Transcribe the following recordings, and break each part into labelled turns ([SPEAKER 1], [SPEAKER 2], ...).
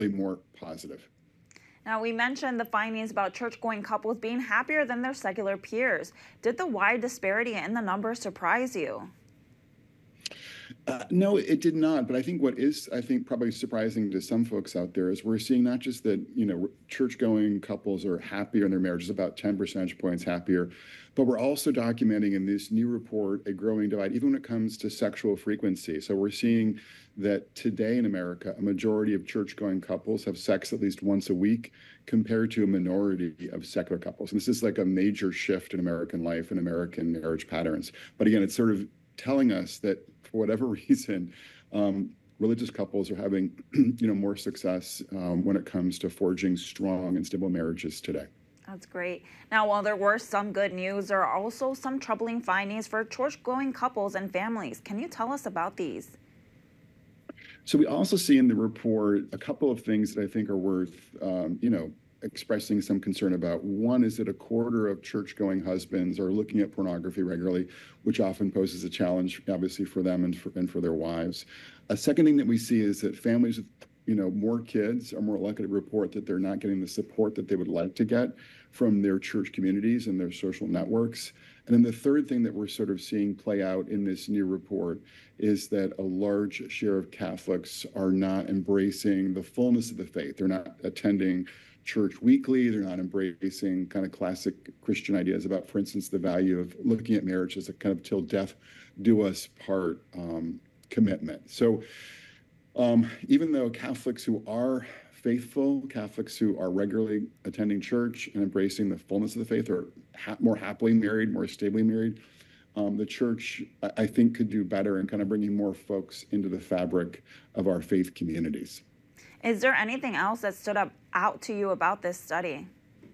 [SPEAKER 1] more positive.
[SPEAKER 2] Now, we mentioned the findings about church-going couples being happier than their secular peers. Did the wide disparity in the numbers surprise you?
[SPEAKER 1] No, it did not. But I think what is, I think, probably surprising to some folks out there is we're seeing not just that, church-going couples are happier in their marriages, about 10 percentage points happier, but we're also documenting in this new report a growing divide, even when it comes to sexual frequency. So we're seeing that today in America, a majority of church-going couples have sex at least once a week compared to a minority of secular couples. And this is like a major shift in American life and American marriage patterns. But again, it's sort of telling us that for whatever reason, religious couples are having, more success when it comes to forging strong and stable marriages today.
[SPEAKER 2] That's great. Now, while there were some good news, there are also some troubling findings for church-going couples and families. Can you tell us about these?
[SPEAKER 1] So we also see in the report a couple of things that I think are worth, expressing some concern about. One is that a quarter of church-going husbands are looking at pornography regularly, which often poses a challenge, obviously, for them and for their wives. A second thing that we see is that families with more kids are more likely to report that they're not getting the support that they would like to get from their church communities and their social networks. And then the third thing that we're sort of seeing play out in this new report is that a large share of Catholics are not embracing the fullness of the faith. They're not attending church weekly. They're not embracing kind of classic Christian ideas about, for instance, the value of looking at marriage as a kind of till death do us part commitment. So even though Catholics who are faithful, Catholics who are regularly attending church and embracing the fullness of the faith are more happily married, more stably married, the church, I think, could do better in kind of bringing more folks into the fabric of our faith communities.
[SPEAKER 2] Is there anything else that stood out to you about this study?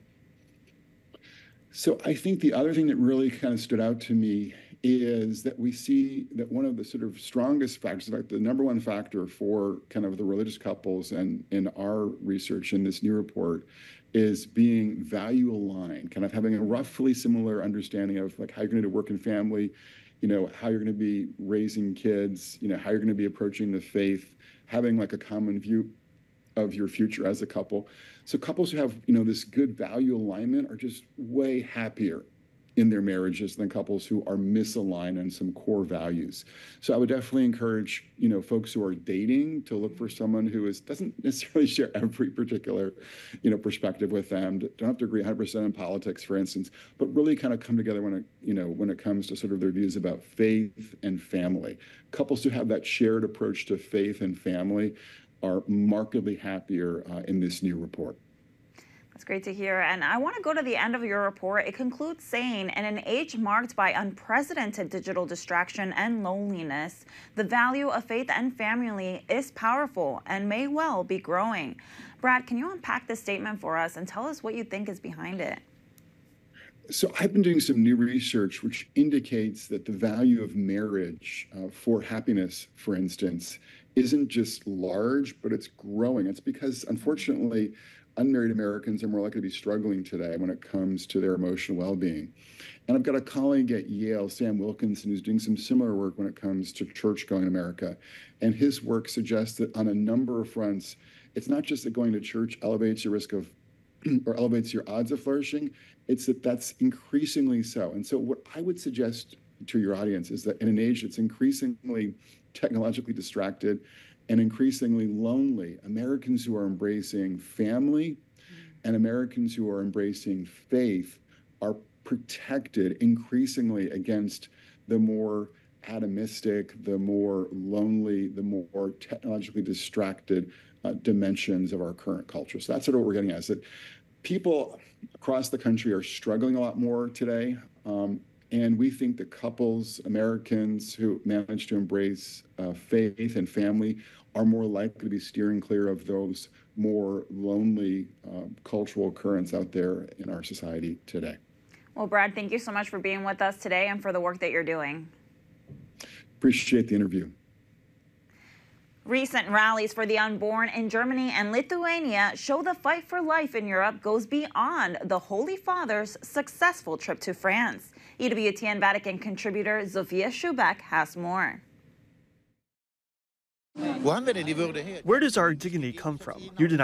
[SPEAKER 1] So I think the other thing that really kind of stood out to me is that we see that one of the sort of strongest factors, in fact, the number one factor for kind of the religious couples and in our research in this new report is being value aligned, kind of having a roughly similar understanding of like how you're going to work in family, how you're going to be raising kids, how you're going to be approaching the faith, having like a common view of your future as a couple. So couples who have, this good value alignment are just way happier in their marriages than couples who are misaligned on some core values. So I would definitely encourage, folks who are dating to look for someone who doesn't necessarily share every particular, perspective with them. Don't have to agree 100% in politics, for instance, but really kind of come together when it comes to sort of their views about faith and family. Couples who have that shared approach to faith and family are markedly happier in this new report.
[SPEAKER 2] That's great to hear. And I want to go to the end of your report. It concludes saying, in an age marked by unprecedented digital distraction and loneliness, the value of faith and family is powerful and may well be growing. Brad, can you unpack this statement for us and tell us what you think is behind it?
[SPEAKER 1] So I've been doing some new research which indicates that the value of marriage for happiness, for instance, isn't just large, but it's growing. It's because, unfortunately, unmarried Americans are more likely to be struggling today when it comes to their emotional well-being. And I've got a colleague at Yale, Sam Wilkinson, who's doing some similar work when it comes to church-going in America. And his work suggests that on a number of fronts, it's not just that going to church elevates your risk of, or elevates your odds of flourishing, it's that that's increasingly so. And so what I would suggest to your audience is that in an age that's increasingly technologically distracted and increasingly lonely, Americans who are embracing family and Americans who are embracing faith are protected increasingly against the more atomistic, the more lonely, the more technologically distracted dimensions of our current culture. So that's sort of what we're getting at, is that people across the country are struggling a lot more today. And we think that couples, Americans who manage to embrace faith and family are more likely to be steering clear of those more lonely cultural currents out there in our society today.
[SPEAKER 2] Well, Brad, thank you so much for being with us today and for the work that you're doing.
[SPEAKER 1] Appreciate the interview.
[SPEAKER 2] Recent rallies for the unborn in Germany and Lithuania show the fight for life in Europe goes beyond the Holy Father's successful trip to France. EWTN Vatican contributor Zofia Schubeck has more.
[SPEAKER 3] Where does our dignity come from? You deny